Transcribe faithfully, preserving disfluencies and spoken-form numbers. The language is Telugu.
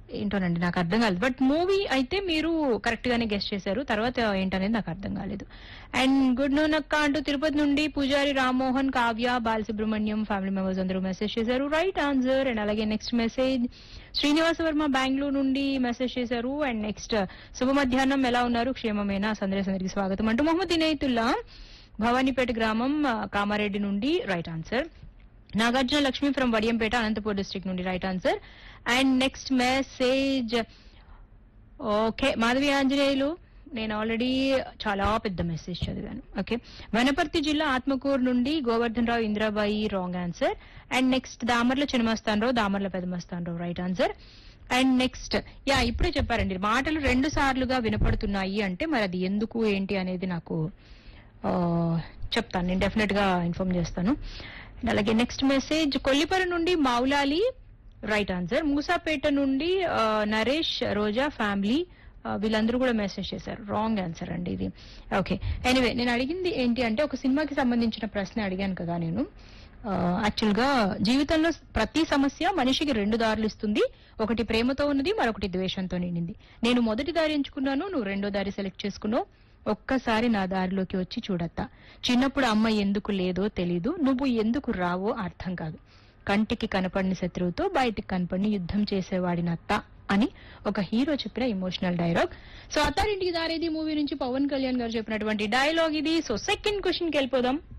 ఏంటోనండి నాకు అర్థం కాలేదు. బట్ మూవీ అయితే మీరు కరెక్ట్ గానే గెస్ట్ చేశారు. తర్వాత ఏంటనేది నాకు అర్థం కాలేదు. అండ్ గుడ్ నో నక్క అంటూ తిరుపతి నుండి పూజారి రామ్మోహన్, కావ్య, బాలసుబ్రహ్మణ్యం ఫ్యామిలీ మెంబర్స్ అందరూ మెసేజ్ చేశారు. Right answer. అండ్ అలాగే నెక్స్ట్ మెసేజ్ శ్రీనివాస వర్మ బెంగళూరు నుండి మెసేజ్ చేశారు. అండ్ నెక్స్ట్ శుభ మధ్యాహ్నం, ఎలా ఉన్నారు, క్షేమమేనా, సందేశానికి స్వాగతం అంటూ మొహమ్మద్ ఇనయతుల్లా భవానీపేట గ్రామం కామారెడ్డి నుండి right answer. Nagarjuna Lakshmi from Vadiyampeta Anantapur district నుండి right answer. And next message okay Madhavi Anjaneyulu, నేను ఆల్రెడీ చాలా పెద్ద మెసేజ్ చదివాను. ఓకే వనపర్తి జిల్లా ఆత్మకూరు నుండి గోవర్ధన్ రావు Indirabai wrong answer. And next Damarla Chinamastan Rao, Damarla Pedamastan Rao right answer. And next yeah ఇప్పుడే చెప్పారండి మాటలు రెండు సార్లుగా వినపడుతున్నాయి అంటే మరి అది ఎందుకు ఏంటి అనేది నాకు చెప్తాను, నేను డెఫినెట్ గా ఇన్ఫార్మ్ చేస్తాను. అలాగే నెక్స్ట్ మెసేజ్ కొల్లిపర నుండి మౌలాలి రైట్ ఆన్సర్. మూసాపేట నుండి నరేష్ రోజా ఫ్యామిలీ వీళ్ళందరూ కూడా మెసేజ్ చేశారు రాంగ్ ఆన్సర్ అండి ఇది. ఓకే ఎనీవే నేను అడిగింది ఏంటి అంటే ఒక సినిమాకి సంబంధించిన ప్రశ్న అడిగాను కదా నేను. యాక్చువల్ గా జీవితంలో ప్రతి సమస్య మనిషికి రెండు దారులు ఇస్తుంది, ఒకటి ప్రేమతో ఉన్నది, మరొకటి ద్వేషంతో నిండింది. నేను మొదటి దారి ఎంచుకున్నాను, నువ్వు రెండో దారి సెలెక్ట్ చేసుకున్నావు. ఒక్కసారి నా దారిలోకి వచ్చి చూడత్తా. చిన్నప్పుడు అమ్మ ఎందుకు లేదో తెలీదు, నువ్వు ఎందుకు రావో అర్థం కాదు. కంటికి కనపడిన శత్రువుతో బయటికి కనపడిని యుద్ధం చేసేవాడినత్త అని ఒక హీరో చెప్పిన emotional dialogue. So Attarintiki Daredi movie నుంచి పవన్ కళ్యాణ్ గారు చెప్పినటువంటి డైలాగ్ ఇది. సో సెకండ్ క్వశ్చన్ కి వెళ్ళిపోదాం.